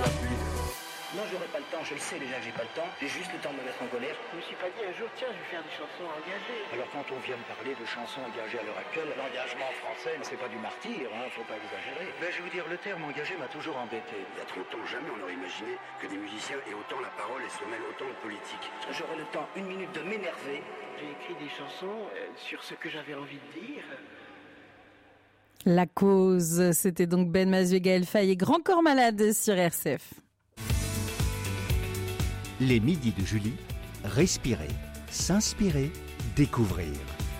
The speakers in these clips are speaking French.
la pluie. Non, j'aurai pas le temps, je le sais déjà que j'ai pas le temps, j'ai juste le temps de me mettre en colère. Je me suis pas dit un jour, tiens, je vais faire des chansons engagées. Alors quand on vient me parler de chansons engagées à l'heure actuelle, l'engagement français, c'est pas du martyr, faut pas exagérer. Ben, je vais vous dire, le terme engagé m'a toujours embêté. Il y a 30 ans, jamais on aurait imaginé que des musiciens aient autant la parole et se mêlent autant de politique. J'aurai le temps, une minute, de m'énerver. J'ai écrit des chansons sur ce que j'avais envie de dire. La cause, c'était donc Ben Mazué, Gaël Faye et Grand Corps Malade sur RCF. Les midis de Julie, respirer, s'inspirer, découvrir.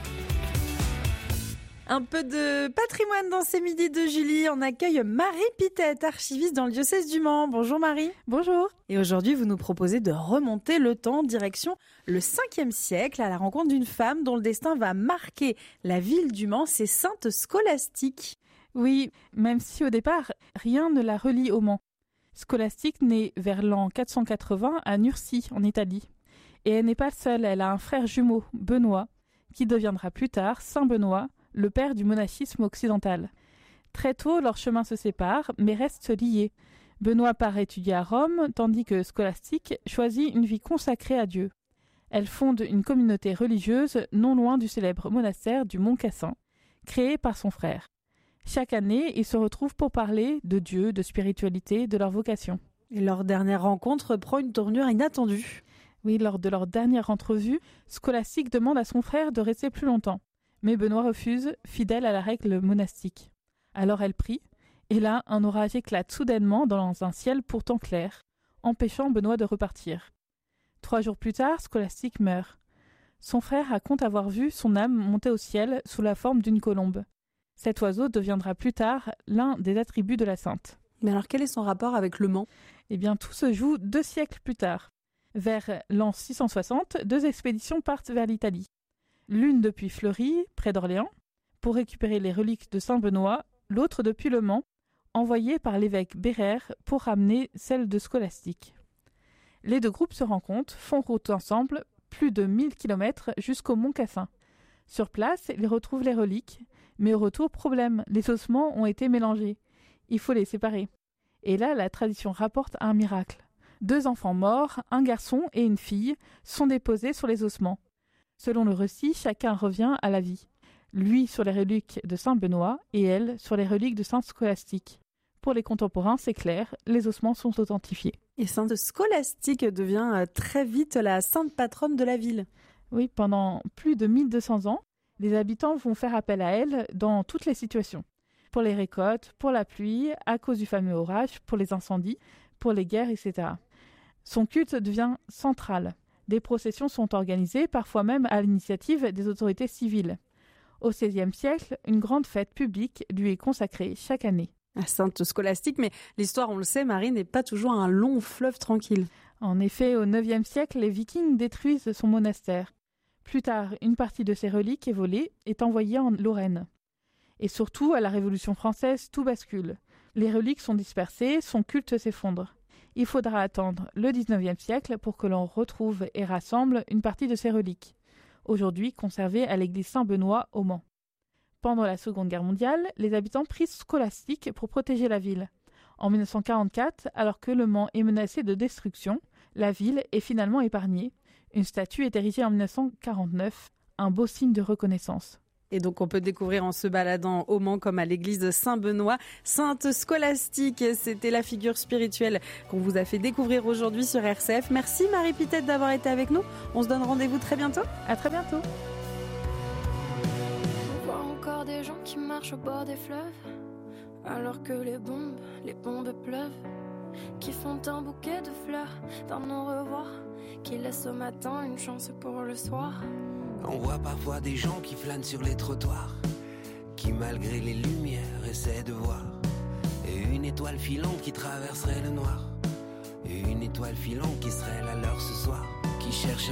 Un peu de patrimoine dans ces midis de Julie. On accueille Marie Pittet, archiviste dans le diocèse du Mans. Bonjour Marie. Bonjour. Et aujourd'hui, vous nous proposez de remonter le temps, direction le 5e siècle, à la rencontre d'une femme dont le destin va marquer la ville du Mans, c'est Sainte Scolastique. Oui, même si au départ, rien ne la relie au Mans. Scolastique naît vers l'an 480 à Nursie, en Italie. Et elle n'est pas seule, elle a un frère jumeau, Benoît, qui deviendra plus tard Saint Benoît, le père du monachisme occidental. Très tôt, leurs chemins se séparent, mais restent liés. Benoît part étudier à Rome, tandis que Scolastique choisit une vie consacrée à Dieu. Elle fonde une communauté religieuse non loin du célèbre monastère du Mont Cassin, créé par son frère. Chaque année, ils se retrouvent pour parler de Dieu, de spiritualité, de leur vocation. Et leur dernière rencontre prend une tournure inattendue. Oui, lors de leur dernière entrevue, Scolastique demande à son frère de rester plus longtemps. Mais Benoît refuse, fidèle à la règle monastique. Alors elle prie, et là, un orage éclate soudainement dans un ciel pourtant clair, empêchant Benoît de repartir. 3 jours plus tard, Scolastique meurt. Son frère raconte avoir vu son âme monter au ciel sous la forme d'une colombe. Cet oiseau deviendra plus tard l'un des attributs de la sainte. Mais alors quel est son rapport avec le Mans ? Eh bien, tout se joue 2 siècles plus tard. Vers l'an 660, 2 expéditions partent vers l'Italie. L'une depuis Fleury, près d'Orléans, pour récupérer les reliques de Saint-Benoît, l'autre depuis Le Mans, envoyée par l'évêque Bérère pour ramener celle de Scolastique. Les 2 groupes se rencontrent, font route ensemble, plus de 1000 km jusqu'au Mont Cassin. Sur place, ils retrouvent les reliques, mais au retour, problème, les ossements ont été mélangés. Il faut les séparer. Et là, la tradition rapporte un miracle. 2 enfants morts, un garçon et une fille, sont déposés sur les ossements. Selon le récit, chacun revient à la vie. Lui sur les reliques de Saint Benoît et elle sur les reliques de Saint Scolastique. Pour les contemporains, c'est clair, les ossements sont authentifiés. Et Sainte Scolastique devient très vite la sainte patronne de la ville. Oui, pendant plus de 1200 ans, les habitants vont faire appel à elle dans toutes les situations. Pour les récoltes, pour la pluie, à cause du fameux orage, pour les incendies, pour les guerres, etc. Son culte devient central. Des processions sont organisées, parfois même à l'initiative des autorités civiles. Au XVIe siècle, une grande fête publique lui est consacrée chaque année. À Sainte Scolastique, mais l'histoire, on le sait, Marie, n'est pas toujours un long fleuve tranquille. En effet, au IXe siècle, les Vikings détruisent son monastère. Plus tard, une partie de ses reliques est volée, est envoyée en Lorraine. Et surtout, à la Révolution française, tout bascule. Les reliques sont dispersées, son culte s'effondre. Il faudra attendre le XIXe siècle pour que l'on retrouve et rassemble une partie de ces reliques, aujourd'hui conservées à l'église Saint-Benoît au Mans. Pendant la Seconde Guerre mondiale, les habitants prient Scolastique pour protéger la ville. En 1944, alors que le Mans est menacé de destruction, la ville est finalement épargnée. Une statue est érigée en 1949, un beau signe de reconnaissance. Et donc on peut découvrir en se baladant au Mans comme à l'église de Saint-Benoît, Sainte Scolastique. C'était la figure spirituelle qu'on vous a fait découvrir aujourd'hui sur RCF. Merci Marie Pittet d'avoir été avec nous. On se donne rendez-vous très bientôt. À très bientôt. On voit encore des gens qui marchent au bord des fleuves, alors que les bombes pleuvent, qui font un bouquet de fleurs dans nos revoirs, qui laissent au matin une chance pour le soir. On voit parfois des gens qui flânent sur les trottoirs, qui malgré les lumières essaient de voir. Et une étoile filante qui traverserait le noir, et une étoile filante qui serait la leur ce soir, qui cherche